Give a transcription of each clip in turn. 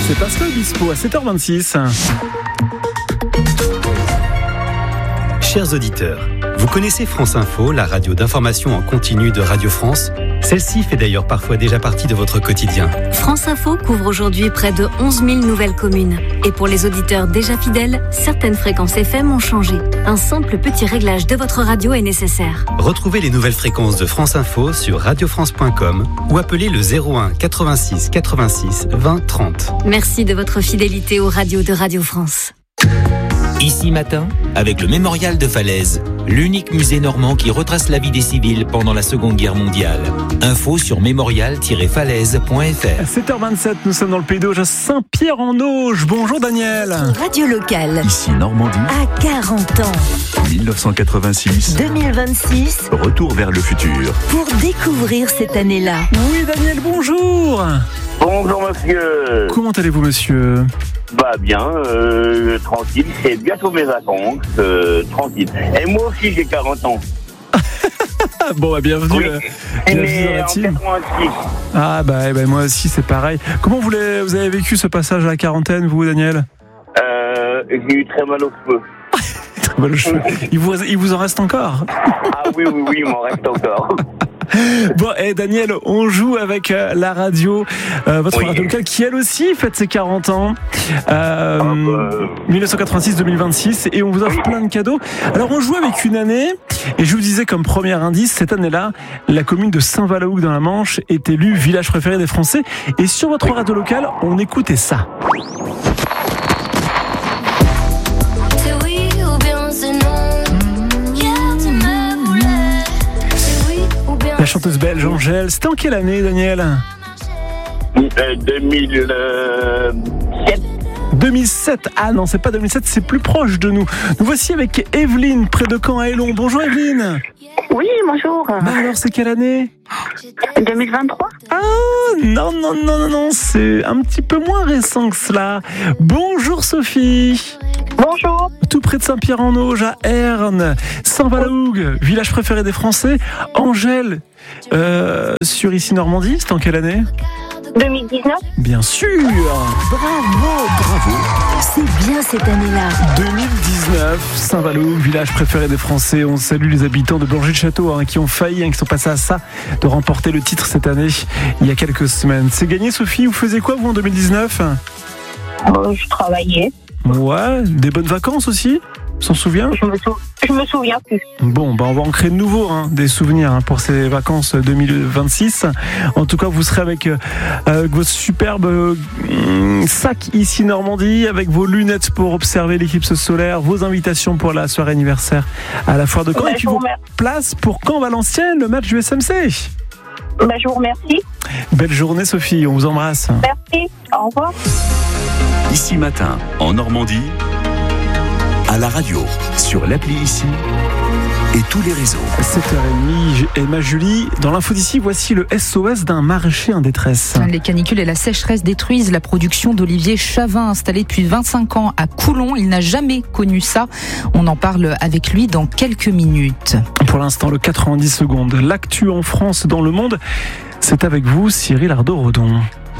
C'est Pascal Obispo à 7h26. Chers auditeurs, vous connaissez France Info, la radio d'information en continu de Radio France? Celle-ci fait d'ailleurs parfois déjà partie de votre quotidien. France Info couvre aujourd'hui près de 11 000 nouvelles communes. Et pour les auditeurs déjà fidèles, certaines fréquences FM ont changé. Un simple petit réglage de votre radio est nécessaire. Retrouvez les nouvelles fréquences de France Info sur radiofrance.com ou appelez le 01 86 86 20 30. Merci de votre fidélité aux radios de Radio France. Ici Matin, avec le Mémorial de Falaise, l'unique musée normand qui retrace la vie des civils pendant la Seconde Guerre mondiale. Info sur mémorial-falaise.fr. 7h27, nous sommes dans le Pays d'Auge à Saint-Pierre-en-Auge. Bonjour Daniel. Radio locale. Ici Normandie. À 40 ans. 1986. 2026. Retour vers le futur. Pour découvrir cette année-là. Oui Daniel, bonjour. Bonjour monsieur. Comment allez-vous monsieur? Bien, tranquille, c'est bientôt mes vacances, tranquille. Et moi aussi j'ai 40 ans. Bon, bienvenue. Oui. Bienvenue dans la en team. 86. Moi aussi c'est pareil. Comment vous avez vécu ce passage à la quarantaine, vous Daniel? J'ai eu très mal aux cheveux. Très mal aux cheveux. Il vous en reste encore? Ah oui, il m'en reste encore. Bon, Daniel, on joue avec la radio, votre radio locale qui elle aussi fête ses 40 ans, 1986-2026, et on vous offre plein de cadeaux. Alors on joue avec une année, et je vous disais comme premier indice, cette année-là, la commune de Saint-Valahougue dans la Manche est élue village préféré des Français, et sur votre radio locale, on écoutait ça. La chanteuse belge Angèle, c'était en quelle année Daniel? 2007. Ah non, c'est pas 2007, c'est plus proche de nous. Nous voici avec Evelyne, près de Caen à Élon. Bonjour Evelyne. Oui, bonjour. Alors, c'est quelle année? 2023. Ah, non, c'est un petit peu moins récent que cela. Bonjour Sophie. Bonjour. Tout près de Saint-Pierre-en-Auge, à Herne. Saint-Valahougue, village préféré des Français. Angèle, sur Ici Normandie, c'était en quelle année? 2019. Bien sûr. Bravo. C'est bien cette année-là. 2019, Saint-Valahougue, village préféré des Français. On salue les habitants de Blangy-le-Château qui ont failli, qui sont passés à ça, de remporter le titre cette année, il y a quelques semaines. C'est gagné Sophie, vous faisiez quoi vous en 2019? Je travaillais. Ouais, des bonnes vacances aussi? S'en souvient? Je me souviens plus. Bon, on va en créer de nouveaux, des souvenirs pour ces vacances 2026. En tout cas, vous serez avec votre superbe sac Ici Normandie, avec vos lunettes pour observer l'éclipse solaire, vos invitations pour la soirée anniversaire à la foire de Caen, et puis vos places pour Caen-Valenciennes, le match du SMC. Je vous remercie. Belle journée Sophie, on vous embrasse. Merci, au revoir. Ici Matin, en Normandie, à la radio, sur l'appli Ici et tous les réseaux. 7h30, Emma Julie. Dans l'info d'ici, voici le SOS d'un maraîcher en détresse. Les canicules et la sécheresse détruisent la production d'olivier Chavin, installé depuis 25 ans à Coulon. Il n'a jamais connu ça. On en parle avec lui dans quelques minutes. Pour l'instant, le 90 secondes. L'actu en France, dans le monde, c'est avec vous, Cyril Ardo-Rodon.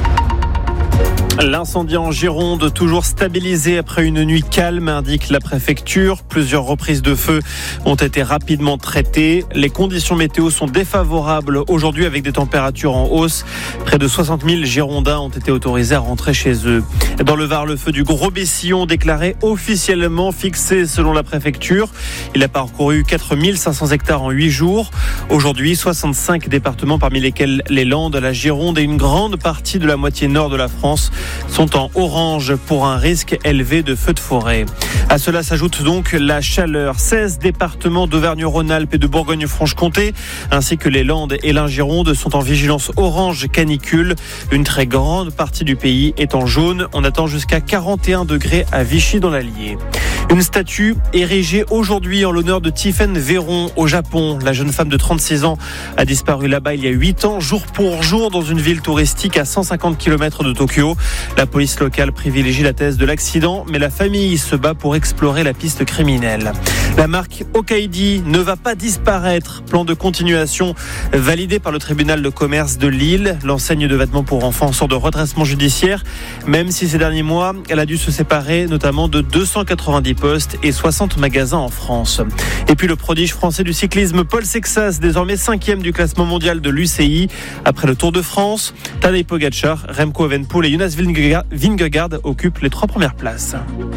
L'incendie en Gironde, toujours stabilisé après une nuit calme, indique la préfecture. Plusieurs reprises de feu ont été rapidement traitées. Les conditions météo sont défavorables aujourd'hui avec des températures en hausse. Près de 60 000 Girondins ont été autorisés à rentrer chez eux. Dans le Var, le feu du Gros Bessillon déclaré officiellement fixé selon la préfecture. Il a parcouru 4 500 hectares en 8 jours. Aujourd'hui, 65 départements, parmi lesquels les Landes, la Gironde et une grande partie de la moitié nord de la France sont en orange pour un risque élevé de feux de forêt. À cela s'ajoute donc la chaleur. 16 départements d'Auvergne-Rhône-Alpes et de Bourgogne-Franche-Comté, ainsi que les Landes et la Gironde, sont en vigilance orange canicule. Une très grande partie du pays est en jaune. On attend jusqu'à 41 degrés à Vichy dans l'Allier. Une statue érigée aujourd'hui en l'honneur de Tiphaine Véron au Japon. La jeune femme de 36 ans a disparu là-bas il y a 8 ans, jour pour jour, dans une ville touristique à 150 km de Tokyo. La police locale privilégie la thèse de l'accident, mais la famille se bat pour explorer la piste criminelle. La marque Okaidi ne va pas disparaître. Plan de continuation validé par le tribunal de commerce de Lille. L'enseigne de vêtements pour enfants sort de redressement judiciaire, même si ces derniers mois, elle a dû se séparer notamment de 290 postes et 60 magasins en France. Et puis le prodige français du cyclisme Paul Sexas, désormais 5e du classement mondial de l'UCI. Après le Tour de France, Tadej Pogačar, Remco Evenepoel et Jonas Vingegaard occupent les 3 premières places.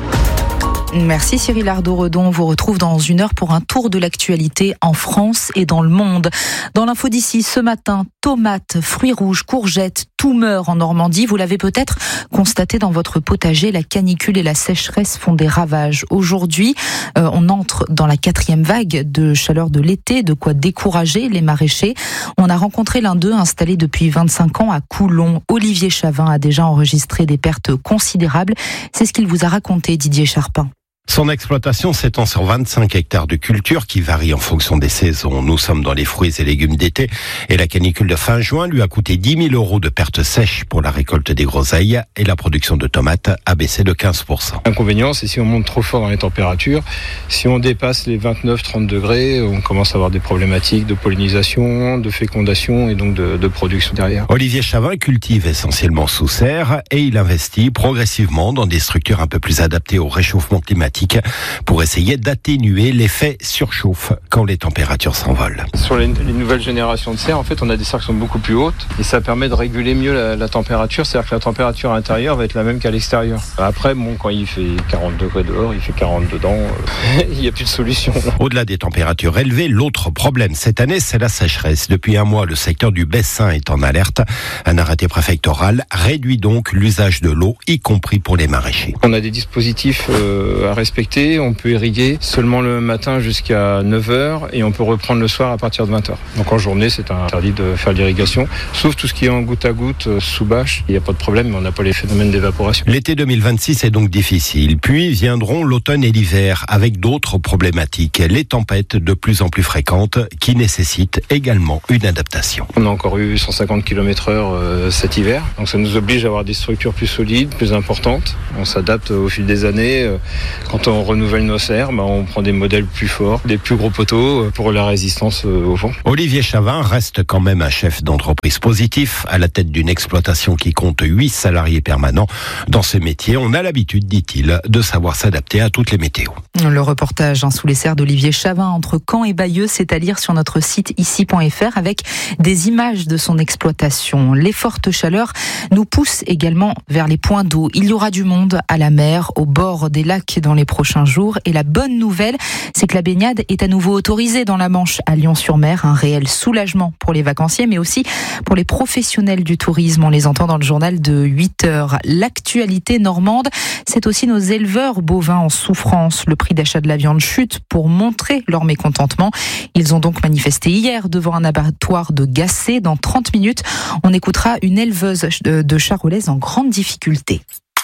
Merci Cyril Ardo-Redon. On vous retrouve dans 1 heure pour un tour de l'actualité en France et dans le monde. Dans l'info d'ici ce matin, tomates, fruits rouges, courgettes, tout meurt en Normandie. Vous l'avez peut-être constaté dans votre potager, la canicule et la sécheresse font des ravages. Aujourd'hui, on entre dans la 4e vague de chaleur de l'été, de quoi décourager les maraîchers. On a rencontré l'un d'eux installé depuis 25 ans à Coulon. Olivier Chavin a déjà enregistré des pertes considérables. C'est ce qu'il vous a raconté, Didier Charpin. Son exploitation s'étend sur 25 hectares de culture qui varient en fonction des saisons. Nous sommes dans les fruits et légumes d'été et la canicule de fin juin lui a coûté 10 000 € de pertes sèches pour la récolte des groseilles et la production de tomates a baissé de 15%. L'inconvénient, c'est si on monte trop fort dans les températures, si on dépasse les 29-30 degrés, on commence à avoir des problématiques de pollinisation, de fécondation et donc de production derrière. Olivier Chavin cultive essentiellement sous serre et il investit progressivement dans des structures un peu plus adaptées au réchauffement climatique pour essayer d'atténuer l'effet surchauffe quand les températures s'envolent. Sur les nouvelles générations de serre, en fait, on a des serres qui sont beaucoup plus hautes et ça permet de réguler mieux la température, c'est-à-dire que la température intérieure va être la même qu'à l'extérieur. Après, quand il fait 40 degrés dehors, il fait 40 dedans, il n'y a plus de solution. Là. Au-delà des températures élevées, l'autre problème cette année, c'est la sécheresse. Depuis un mois, le secteur du Bessin est en alerte. Un arrêté préfectoral réduit donc l'usage de l'eau, y compris pour les maraîchers. On a des dispositifs à respecter, on peut irriguer seulement le matin jusqu'à 9h et on peut reprendre le soir à partir de 20h. Donc en journée, c'est interdit de faire l'irrigation, sauf tout ce qui est en goutte à goutte, sous bâche. Il n'y a pas de problème, mais on n'a pas les phénomènes d'évaporation. L'été 2026 est donc difficile. Puis viendront l'automne et l'hiver avec d'autres problématiques. Les tempêtes de plus en plus fréquentes qui nécessitent également une adaptation. On a encore eu 150 km/h cet hiver. Donc ça nous oblige à avoir des structures plus solides, plus importantes. On s'adapte au fil des années. Quand on renouvelle nos serres, on prend des modèles plus forts, des plus gros poteaux pour la résistance au vent. Olivier Chavin reste quand même un chef d'entreprise positif à la tête d'une exploitation qui compte 8 salariés permanents. Dans ce métier, on a l'habitude, dit-il, de savoir s'adapter à toutes les météos. Le reportage sous les serres d'Olivier Chavin entre Caen et Bayeux, c'est à lire sur notre site ici.fr avec des images de son exploitation. Les fortes chaleurs nous poussent également vers les points d'eau. Il y aura du monde à la mer, au bord des lacs dans les prochains jours. Et la bonne nouvelle, c'est que la baignade est à nouveau autorisée dans la Manche à Lyon-sur-Mer. Un réel soulagement pour les vacanciers, mais aussi pour les professionnels du tourisme. On les entend dans le journal de 8h. L'actualité normande, c'est aussi nos éleveurs bovins en souffrance. Le prix d'achat de la viande chute pour montrer leur mécontentement. Ils ont donc manifesté hier devant un abattoir de Gacé. Dans 30 minutes, on écoutera une éleveuse de charolaise en grande difficulté.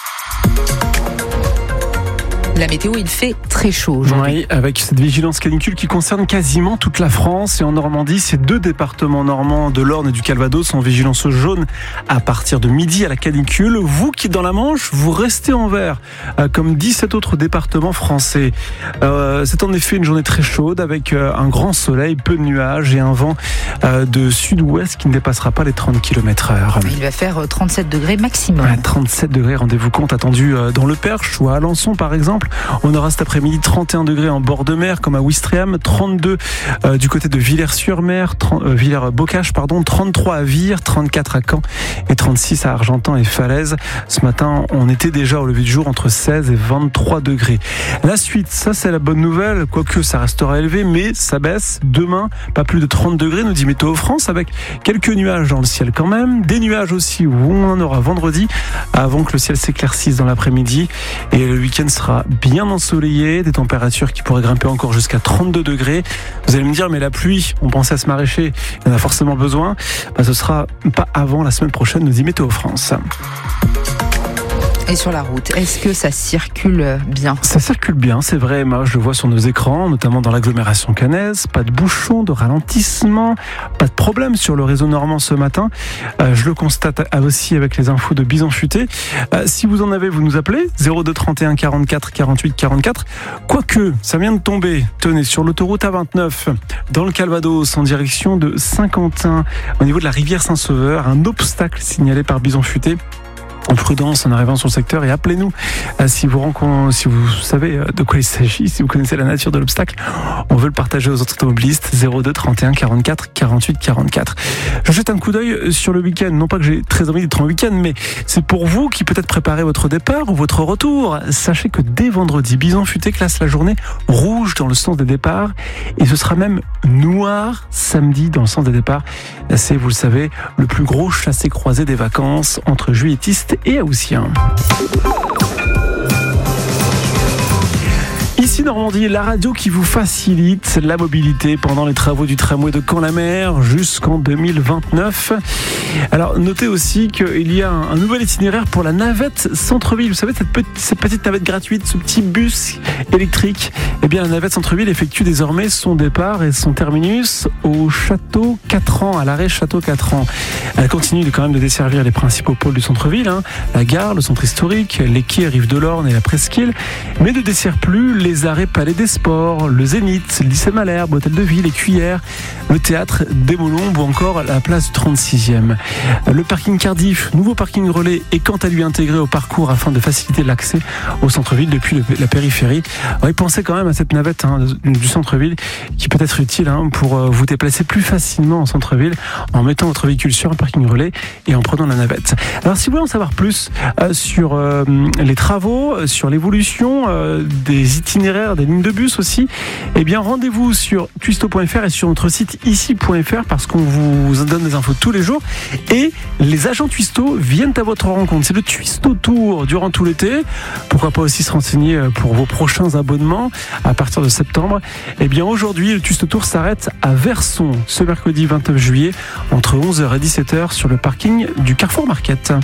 La météo, il fait très chaud aujourd'hui. Oui, avec cette vigilance canicule qui concerne quasiment toute la France. Et en Normandie, ces 2 départements normands de l'Orne et du Calvados sont en vigilance jaune à partir de midi à la canicule. Vous qui, dans la Manche, vous restez en vert, comme 17 autres départements français. C'est en effet une journée très chaude avec un grand soleil, peu de nuages et un vent de sud-ouest qui ne dépassera pas les 30 km/h. Il va faire 37 degrés maximum. Ouais, 37 degrés, rendez-vous compte, attendu dans le Perche ou à Alençon par exemple. On aura cet après-midi 31 degrés en bord de mer comme à Ouistreham, 32 du côté de Villers-sur-Mer, Villers-Bocage, 33 à Vire, 34 à Caen et 36 à Argentan et Falaise. Ce matin, on était déjà au lever du jour entre 16 et 23 degrés. La suite, ça c'est la bonne nouvelle, quoique ça restera élevé, mais ça baisse. Demain, pas plus de 30 degrés, nous dit Météo France, avec quelques nuages dans le ciel quand même. Des nuages aussi où on en aura vendredi, avant que le ciel s'éclaircisse dans l'après-midi. Et le week-end sera bien ensoleillé, des températures qui pourraient grimper encore jusqu'à 32 degrés. Vous allez me dire, mais la pluie, on pensait à se maraîcher, il en a forcément besoin. Ce sera pas avant la semaine prochaine, nous dit Météo France. Et sur la route, est-ce que ça circule bien ? Ça circule bien, c'est vrai, Emma, je le vois sur nos écrans, notamment dans l'agglomération caennaise. Pas de bouchons, de ralentissement, pas de problème sur le réseau normand ce matin. Je le constate aussi avec les infos de Bison Futé. Si vous en avez, vous nous appelez 02 31 44 48 44. Quoique, ça vient de tomber, tenez, sur l'autoroute A29, dans le Calvados, en direction de Saint-Quentin, au niveau de la rivière Saint-Sauveur, un obstacle signalé par Bison Futé. En prudence en arrivant sur le secteur, et appelez-nous si vous savez de quoi il s'agit, si vous connaissez la nature de l'obstacle. On veut le partager aux autres automobilistes. 02 31 44 48 44. Je jette un coup d'œil sur le week-end. Non pas que j'ai très envie d'être en week-end, mais c'est pour vous qui peut-être préparez votre départ ou votre retour. Sachez que dès vendredi, Bison Futé classe la journée rouge dans le sens des départs, et ce sera même noir samedi dans le sens des départs. C'est, vous le savez, le plus gros chassé-croisé des vacances entre juilletistes et haussiens. Ici Normandie, la radio qui vous facilite la mobilité pendant les travaux du tramway de Caen-la-Mer jusqu'en 2029. Alors notez aussi qu'il y a un nouvel itinéraire pour la navette centre-ville. Vous savez, cette petite navette gratuite, ce petit bus électrique. Eh bien, la navette centre-ville effectue désormais son départ et son terminus au Château 4 ans, à l'arrêt Château 4 ans. Elle continue quand même de desservir les principaux pôles du centre-ville, la gare, le centre historique, les quais Rive de l'Orne et la Presqu'île, mais ne dessert plus les arrêts Palais des Sports, le Zénith, le lycée Malherbe, Hôtel de Ville, les Cuillères, le théâtre des Molombes ou encore la place du 36e. Le parking Cardiff, nouveau parking relais, est quant à lui intégré au parcours afin de faciliter l'accès au centre-ville depuis la périphérie. Alors, il pensait quand même à cette navette du centre-ville qui peut être utile pour vous déplacer plus facilement en centre-ville en mettant votre véhicule sur un parking relais et en prenant la navette. Alors si vous voulez en savoir plus sur les travaux, sur l'évolution des itinéraires, des lignes de bus aussi, eh bien rendez-vous sur twisto.fr et sur notre site ici.fr parce qu'on vous donne des infos tous les jours et les agents Twisto viennent à votre rencontre. C'est le Twisto Tour durant tout l'été. Pourquoi pas aussi se renseigner pour vos prochains abonnements à partir de septembre. Eh bien aujourd'hui, le Twisto Tour s'arrête à Verson ce mercredi 29 juillet entre 11h et 17h sur le parking du Carrefour Market.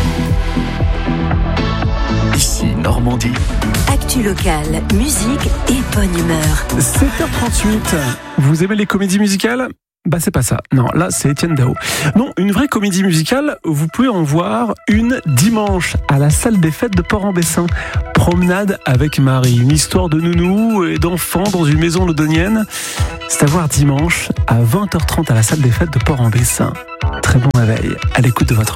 Ici Normandie. Actu locale, musique et bonne humeur. 7h38. Vous aimez les comédies musicales ? Bah c'est pas ça. Non, là c'est Étienne Dao. Non, une vraie comédie musicale, vous pouvez en voir une dimanche à la salle des fêtes de Port-en-Bessin. Promenade avec Marie, une histoire de nounou et d'enfants dans une maison londonienne. C'est à voir dimanche à 20h30 à la salle des fêtes de Port-en-Bessin. Très bon réveil à l'écoute de votre